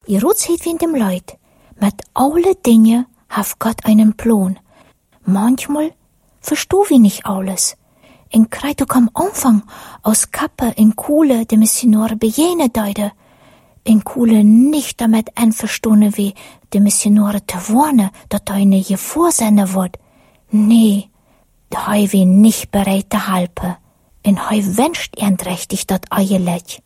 I rotsheid in dem Leut. Mit alle Dinge hat Gott einen Plan. Manchmal versteh wir nicht alles. En krijgt ook am Anfang aus Kappe en Kohle de Missionare bejene deide. En Kohle nicht damit einverstanden wie de Missionare te wohnen, dat eine je vorsende wird. Nee, da hei wie nicht bereit te helpen. En hei wünscht eindrechtig dat eie Lech.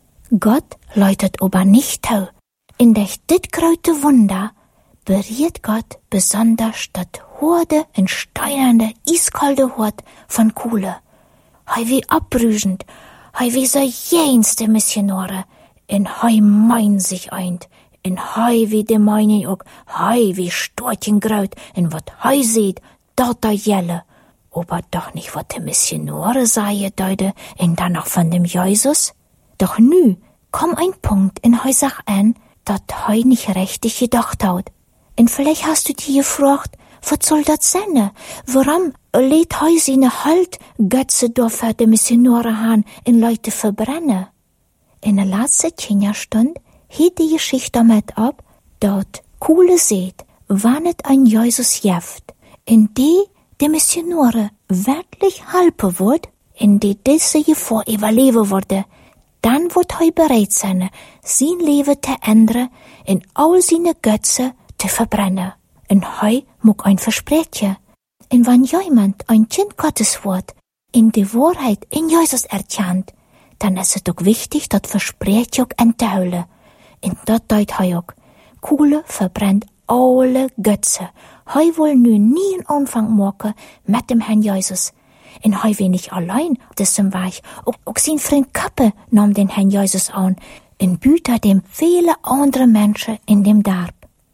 Gott läutet aber nicht tau. In durch dit grote Wunder berührt Gott besonders dat Horde en steinernde, eiskalte Hort von Kohle. Hei wie abbrüschend, hei wie so jenste Missionare, en hei mein sich eint, en hei wie de meinen ook, hei wie Storchengraut, en wat hei seht, dat da jelle. Aber doch nicht, wat de Missionare sei deute, en dann noch von dem Jesus. Doch nu komm ein Punkt in hei sach an, dat hei nicht richtig gedacht haut. En vielleicht hast du dir gefragt, wat soll dat sein? Warum lädt hei seine Halt Götze für de Missionare han in Leute verbrennen? In der letzten Kinderstund hielt die Geschichte damit ab, dat Kohle seht, wann et ein Jesus jeft, in die de Missionare wirklich helpen wird, in die diese Gefahr überleben würde, dann wird hei bereit sein, sein Leben zu ändern, in all seine Götze zu verbrennen. En hei mag ein Versprechen. En wenn jemand ein Kind Gottes wird, in die Wahrheit in Jesus erkennt, dann ist es auch wichtig, dat Versprechen auch entzuholen. En dat deut hei auch. Kohle verbrennt alle Götze. Hei will nu nie einen Anfang machen mit dem Herrn Jesus. En hei will nicht allein dessen Weg. Auch sein Freund Kappe nahm den Herrn Jesus an, en büter dem viele andere Menschen in dem Dorf.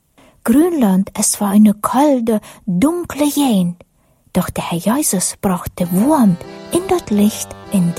Grönland, es war eine kalte, dunkle Gegend. Doch der Herr Jesus brachte Wurm in das Licht in